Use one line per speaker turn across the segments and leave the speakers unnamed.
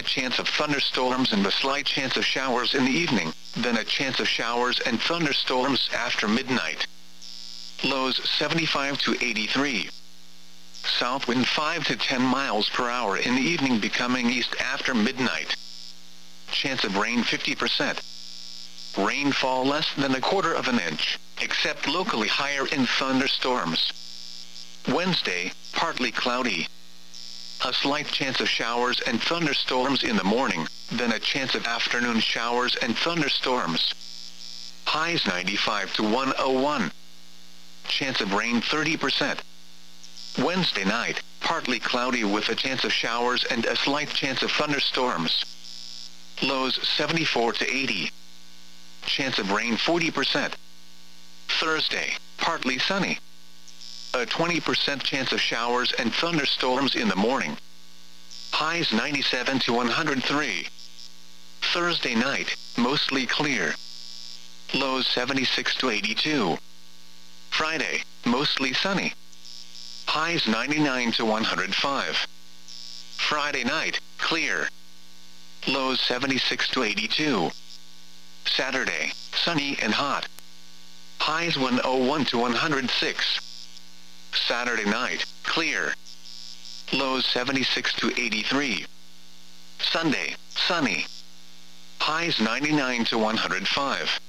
chance of thunderstorms and a slight chance of showers in the evening, then a chance of showers and thunderstorms after midnight. Lows 75 to 83. South wind 5 to 10 miles per hour in the evening, becoming east after midnight. Chance of rain 50%. Rainfall less than a quarter of an inch, except locally higher in thunderstorms. Wednesday, partly cloudy. A slight chance of showers and thunderstorms in the morning, then a chance of afternoon showers and thunderstorms. Highs 95 to 101. Chance of rain 30%. Wednesday night, partly cloudy with a chance of showers and a slight chance of thunderstorms. Lows 74 to 80. Chance of rain 40%. Thursday, partly sunny. A 20% chance of showers and thunderstorms in the morning. Highs 97 to 103. Thursday night, mostly clear. Lows 76 to 82. Friday, mostly sunny. Highs 99 to 105. Friday night, clear. Lows 76 to 82. Saturday, sunny and hot. Highs 101 to 106. Saturday night, clear. Lows 76 to 83. Sunday, sunny. Highs 99 to 105.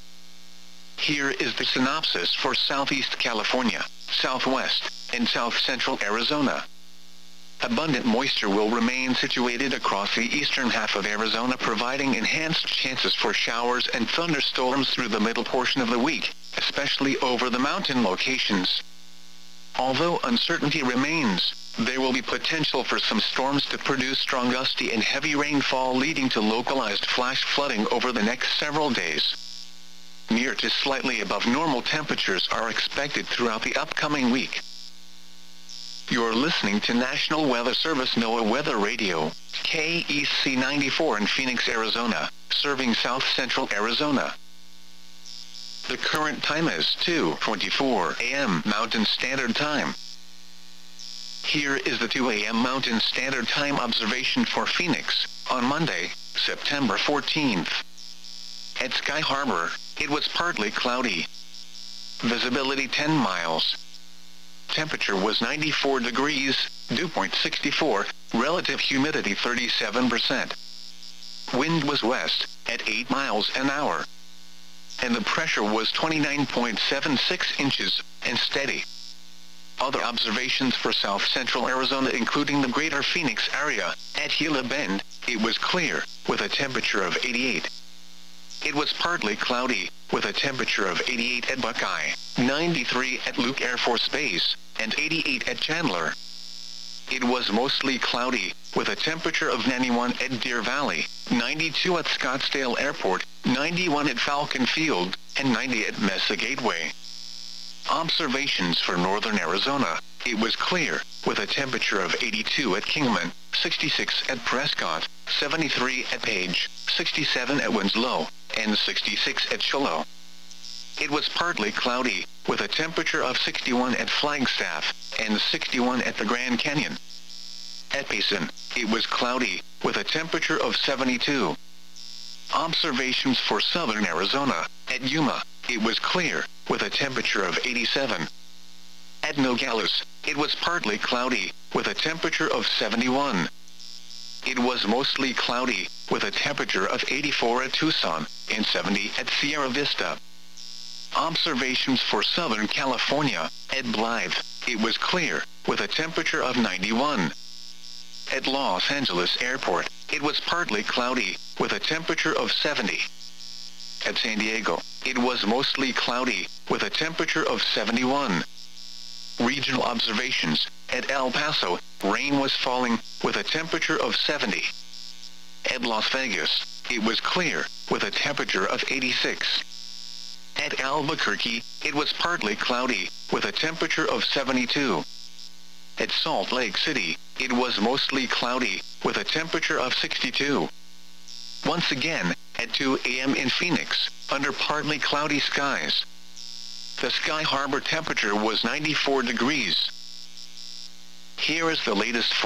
Here is the synopsis for Southeast California, Southwest, and South Central Arizona. Abundant moisture will remain situated across the eastern half of Arizona, providing enhanced chances for showers and thunderstorms through the middle portion of the week, especially over the mountain locations. Although uncertainty remains, there will be potential for some storms to produce strong gusty and heavy rainfall, leading to localized flash flooding over the next several days. Near to slightly above normal temperatures are expected throughout the upcoming week. You're listening to National Weather Service NOAA Weather Radio, KEC 94 in Phoenix, Arizona, serving South Central Arizona. The current time is 2:24 a.m. Mountain Standard Time. Here is the 2 a.m. Mountain Standard Time observation for Phoenix, on Monday, September 14th. At Sky Harbor, it was partly cloudy. Visibility 10 miles. Temperature was 94 degrees, dew point 64, relative humidity 37%. Wind was west, at 8 miles an hour. And the pressure was 29.76 inches, and steady. Other observations for South Central Arizona, including the greater Phoenix area, at Gila Bend, it was clear, with a temperature of 88. It was partly cloudy, with a temperature of 88 at Buckeye, 93 at Luke Air Force Base, and 88 at Chandler. It was mostly cloudy, with a temperature of 91 at Deer Valley, 92 at Scottsdale Airport, 91 at Falcon Field, and 90 at Mesa Gateway. Observations for northern Arizona, it was clear, with a temperature of 82 at Kingman, 66 at Prescott, 73 at Page, 67 at Winslow, and 66 at Shiloh. It was partly cloudy, with a temperature of 61 at Flagstaff, and 61 at the Grand Canyon. At Payson, it was cloudy, with a temperature of 72. Observations for southern Arizona, at Yuma, it was clear, with a temperature of 87. At Nogales, it was partly cloudy, with a temperature of 71. It was mostly cloudy, with a temperature of 84 at Tucson, and 70 at Sierra Vista. Observations for Southern California, at Blythe, it was clear, with a temperature of 91. At Los Angeles Airport, it was partly cloudy, with a temperature of 70. At San Diego, it was mostly cloudy, with a temperature of 71. Regional observations, at El Paso, rain was falling, with a temperature of 70. At Las Vegas, it was clear, with a temperature of 86. At Albuquerque, it was partly cloudy, with a temperature of 72. At Salt Lake City, it was mostly cloudy, with a temperature of 62. Once again, at 2 a.m. in Phoenix, under partly cloudy skies. The Sky Harbor temperature was 94 degrees. Here is the latest